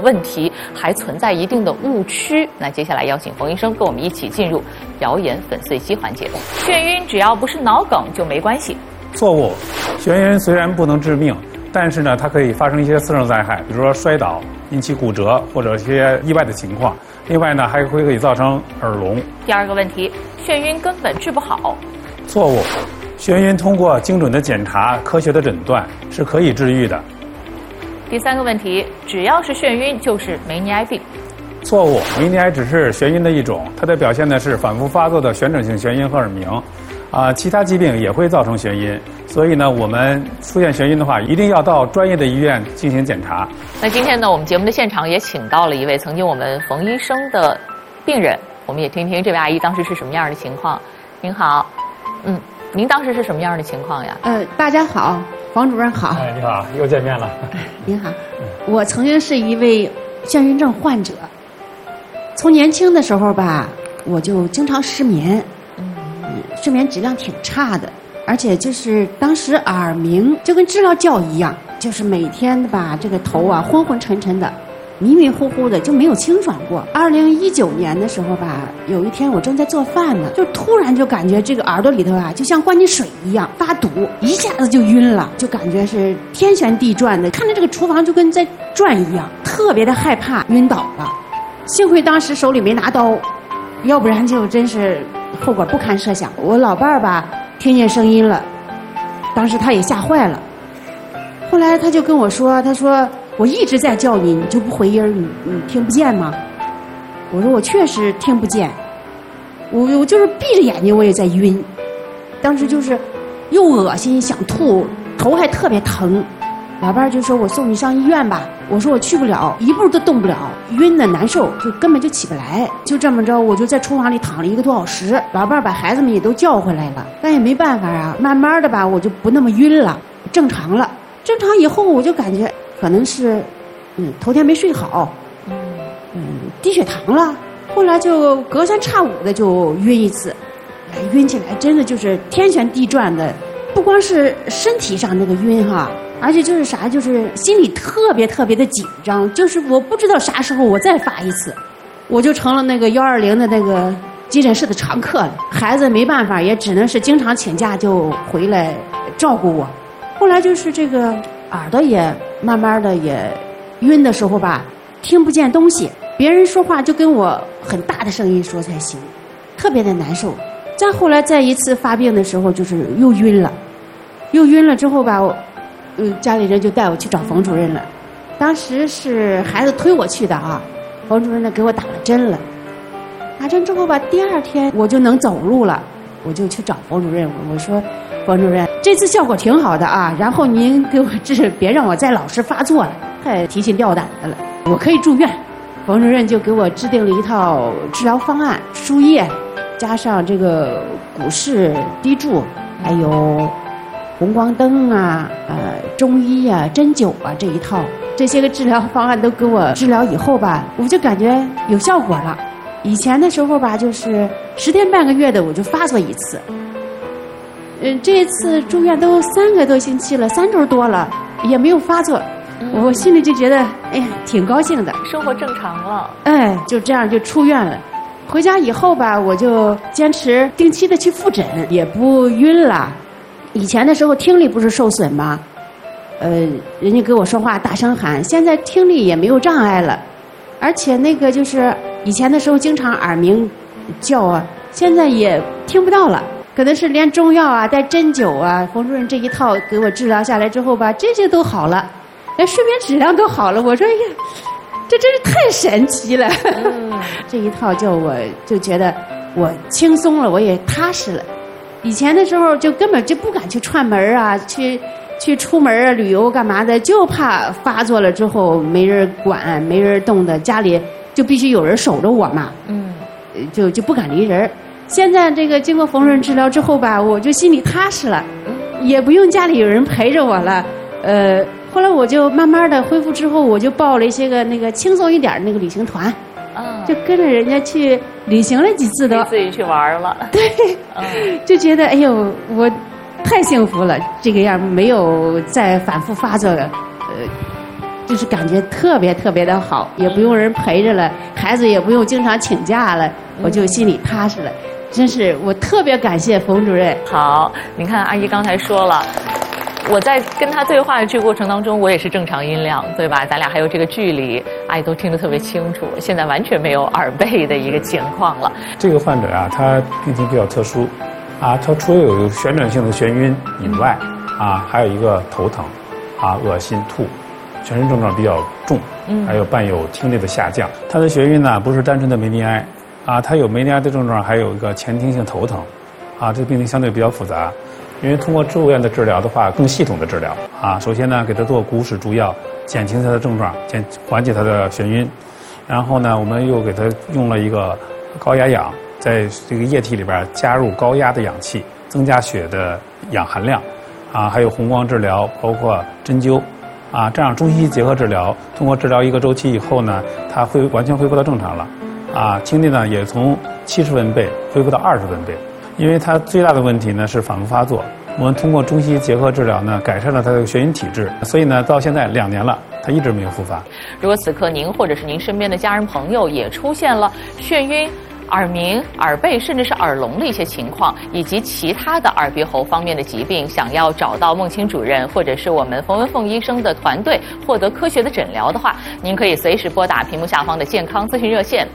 问题，还存在一定的误区。那接下来邀请冯医生跟我们一起进入谣言粉碎机环节。眩晕只要不是脑梗就没关系。 错误，眩晕虽然不能致命，但是呢，它可以发生一些次生灾害，比如说摔倒引起骨折或者一些意外的情况。另外呢，还可以造成耳聋。 第二个问题，眩晕根本治不好。 错误，眩晕通过精准的检查、科学的诊断是可以治愈的。 第三个问题，只要是眩晕就是梅尼埃病。 错误，梅尼埃只是眩晕的一种，它的表现呢是反复发作的旋转性眩晕和耳鸣。其他疾病也会造成眩晕，所以呢，我们出现眩晕的话，一定要到专业的医院进行检查。 那今天呢，我们节目的现场也请到了一位曾经我们冯医生的病人，我们也听听这位阿姨当时是什么样的情况。您好，您当时是什么样的情况呀？ 大家好，王主任好。 哎，你好，又见面了。 您好，我曾经是一位眩晕症患者，从年轻的时候吧，我就经常失眠。睡眠质量挺差的，而且就是当时耳鸣就跟知了叫一样，就是每天吧这个头啊昏昏沉沉的，迷迷糊糊的，就没有清爽过。2019年的时候吧，有一天我正在做饭呢，就突然就感觉这个耳朵里头啊就像灌进水一样发堵，一下子就晕了，就感觉是天旋地转的，看着这个厨房就跟在转一样，特别的害怕，晕倒了。幸亏当时手里没拿刀，要不然就真是后果不堪设想。我老伴儿吧听见声音了，当时他也吓坏了。后来他就跟我说，他说我一直在叫你，你就不回音，你听不见吗？我说我确实听不见，我就是闭着眼睛我也在晕，当时就是又恶心想吐，头还特别疼。老伴儿就说我送你上医院吧，我说我去不了，一步都动不了，晕的难受，就根本就起不来。就这么着，我就在厨房里躺了1个多小时。老伴儿把孩子们也都叫回来了，但也没办法啊，慢慢的吧，我就不那么晕了，正常了。正常以后，我就感觉可能是，头天没睡好，低血糖了。后来就隔三差五的就晕一次，晕起来真的就是天旋地转的，不光是身体上那个晕哈。而且就是啥，就是心里特别特别的紧张，就是我不知道啥时候我再发一次，我就成了那个120的那个急诊室的常客了。孩子没办法，也只能是经常请假就回来照顾我。后来就是这个耳朵也慢慢的也晕的时候吧，听不见东西，别人说话就跟我很大的声音说才行，特别的难受。再后来再一次发病的时候，就是又晕了之后吧，家里人就带我去找冯主任了。当时是孩子推我去的啊，冯主任呢给我打了针了。打针之后吧，第2天我就能走路了，我就去找冯主任，我说冯主任，这次效果挺好的啊，然后您给我治，别让我再老是发作了，太提心吊胆的了，我可以住院。冯主任就给我制定了一套治疗方案，输液加上这个骨式滴注，还有红光灯啊，中医啊，针灸啊，这一套这些个治疗方案都给我治疗以后吧，我就感觉有效果了。以前的时候吧，就是10天半个月的我就发作一次。这次住院都3个多星期了，3周多了，也没有发作。我心里就觉得，哎呀，挺高兴的， 生活正常了。 就这样就出院了。回家以后吧，我就坚持定期的去复诊，也不晕了。以前的时候听力不是受损吗？人家跟我说话大声喊，现在听力也没有障碍了，而且那个就是以前的时候经常耳鸣叫啊，现在也听不到了。可能是连中药啊、带针灸啊，冯主任这一套给我治疗下来之后吧，这些都好了，连睡眠质量都好了。我说，哎呀，这真是太神奇了。这一套我就觉得我轻松了，我也踏实了。以前的时候就根本就不敢去串门啊，去出门啊，旅游干嘛的，就怕发作了之后没人管没人动的，家里就必须有人守着我嘛。就不敢离人。现在这个经过冯主任治疗之后吧，我就心里踏实了，也不用家里有人陪着我了。后来我就慢慢的恢复之后，我就报了一些个那个轻松一点那个旅行团，就跟着人家去旅行了几次都， 自己去玩了。 对，就觉得哎呦，我太幸福了，这个样没有再反复发作了， 就是感觉特别特别的好，也不用人陪着了，孩子也不用经常请假了，我就心里踏实了。真是我特别感谢冯主任。 好，你看阿姨刚才说了，我在跟她对话的这个过程当中，我也是正常音量，对吧？咱俩还有这个距离，阿姨都听得特别清楚。现在完全没有耳背的一个情况了。 这个患者啊，他病情比较特殊，啊，他除了有旋转性的眩晕以外，啊，还有一个头疼，啊，恶心、吐，全身症状比较重，还有伴有听力的下降。他的眩晕呢，不是单纯的梅尼埃。啊，他有梅尼埃的症状，还有一个前庭性头疼，啊，这个病情相对比较复杂，因为通过植物院的治疗的话，更系统的治疗，啊，首先呢，给他做骨使注药，减轻他的症状，缓解他的眩晕，然后呢，我们又给他用了一个高压氧，在这个液体里边加入高压的氧气，增加血的氧含量，啊，还有红光治疗，包括针灸，啊，这样中西医结合治疗，通过治疗1个周期以后呢，他会完全恢复到正常了。啊，听力呢也从70分贝恢复到20分贝，因为它最大的问题呢是反复发作。我们通过中西医结合治疗呢，改善了他的眩晕体质，所以呢，到现在2年了，他一直没有复发。 如果此刻您或者是您身边的家人朋友也出现了眩晕、耳鸣、耳背，甚至是耳聋的一些情况，以及其他的耳鼻喉方面的疾病，想要找到孟青主任或者是我们冯文凤医生的团队获得科学的诊疗的话，您可以随时拨打屏幕下方的健康咨询热线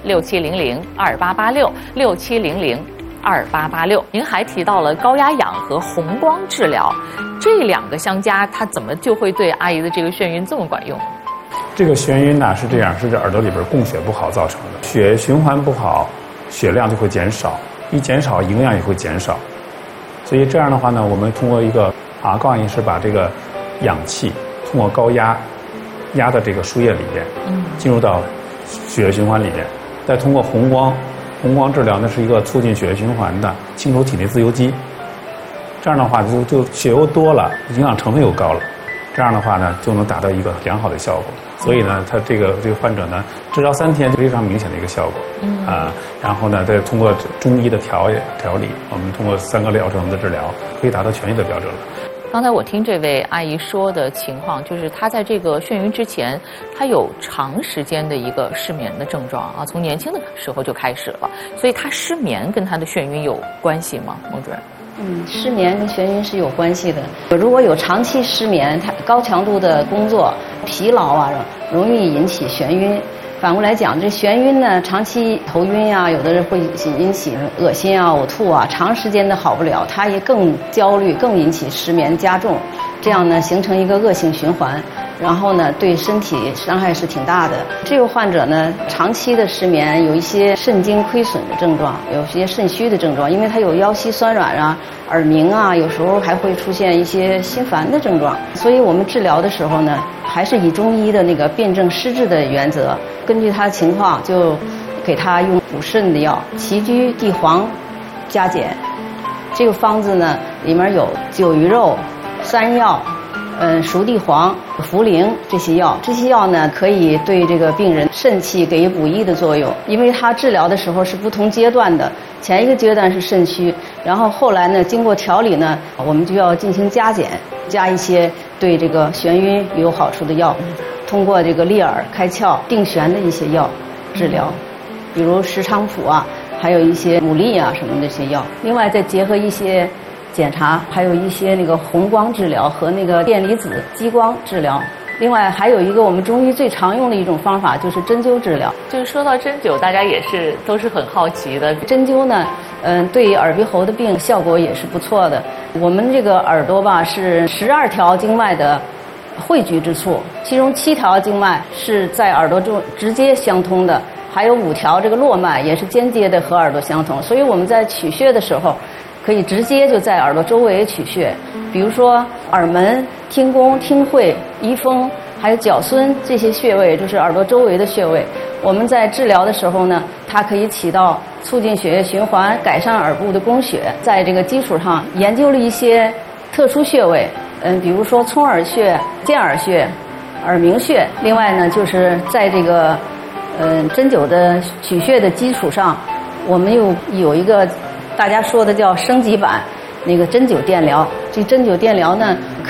6700288667002886。您还提到了高压氧和红光治疗，这2个相加，它怎么就会对阿姨的这个眩晕这么管用？ 这个眩晕呢是这样，是这耳朵里边供血不好造成的，血循环不好，血量就会减少，一减少营养也会减少，所以这样的话呢，我们通过一个高压仪式把这个氧气通过高压压到这个输液里边，进入到血液循环里边，再通过红光治疗呢是一个促进血液循环的，清除体内自由基，这样的话就血又多了，营养成分又高了，这样的话呢就能达到一个良好的效果。所以呢，他这个患者呢，治疗3天就非常明显的一个效果。然后呢，再通过中医的调理，我们通过3个疗程的治疗，可以达到痊愈的标准了。 刚才我听这位阿姨说的情况，就是她在这个眩晕之前，她有长时间的一个失眠的症状啊，从年轻的时候就开始了，所以她失眠跟她的眩晕有关系吗，孟主任？ 失眠跟眩晕是有关系的。如果有长期失眠，它高强度的工作、疲劳啊，容易引起眩晕。反过来讲，这眩晕呢，长期头晕啊，有的人会引起恶心啊、呕吐啊，长时间的好不了，它也更焦虑，更引起失眠加重，这样呢形成一个恶性循环。然后呢，对身体伤害是挺大的。这个患者呢，长期的失眠，有一些肾经亏损的症状，有些肾虚的症状，因为它有腰膝酸软啊、耳鸣啊，有时候还会出现一些心烦的症状。所以我们治疗的时候呢，还是以中医的那个辨证施治的原则，根据他的情况就给他用补肾的药，杞菊、地黄、加减。这个方子呢，里面有九鱼肉、山药。熟地黄、茯苓这些药呢，可以对这个病人肾气给予补益的作用。因为他治疗的时候是不同阶段的，前一个阶段是肾虚，然后后来呢，经过调理呢，我们就要进行加减，加一些对这个眩晕有好处的药，通过这个利耳、开窍、定眩的一些药治疗，比如石菖蒲啊，还有一些牡蛎啊什么的这些药。另外再结合一些检查，还有一些那个红光治疗和那个电离子激光治疗。另外还有一个我们中医最常用的一种方法就是针灸治疗。 就是说到针灸，大家都是很好奇的。 针灸呢，对耳鼻喉的病效果也是不错的。我们这个耳朵吧是12条经脉的汇聚之处，其中7条经脉是在耳朵中直接相通的，还有5条这个络脉也是间接的和耳朵相通。所以我们在取穴的时候，可以直接就在耳朵周围取穴，比如说耳门、听宫、听会、仪风，还有角孙这些穴位，就是耳朵周围的穴位。我们在治疗的时候呢，它可以起到促进血液循环、改善耳部的供血。在这个基础上，研究了一些特殊穴位，比如说聪耳穴、荐耳穴、耳鸣穴。另外呢，就是在这个针灸的取穴的基础上，我们又有一个大家说的叫升级版那个针灸电疗。这针灸电疗呢，可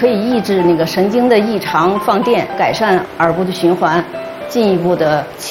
可以抑制那个神经的异常放电，改善耳部的循环，进一步的起